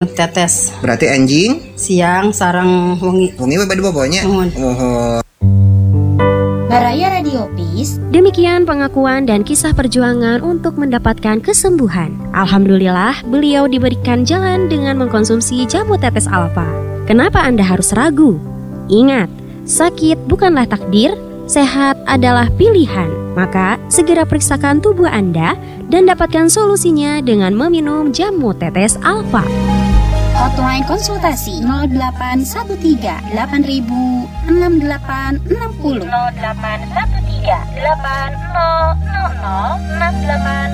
tetes. Berarti anjing Siang sarang wengi. wengi we bade bobonya. Oh. Baraya Radio Peace. Demikian pengakuan dan kisah perjuangan untuk mendapatkan kesembuhan. Alhamdulillah, beliau diberikan jalan dengan mengkonsumsi jamu tetes alfa. Kenapa Anda harus ragu? Ingat, sakit bukanlah takdir, sehat adalah pilihan. Maka, segera periksakan tubuh Anda dan dapatkan solusinya dengan meminum jamu tetes alfa. Hotline konsultasi 0813 8000 6860 0813 8000 6860.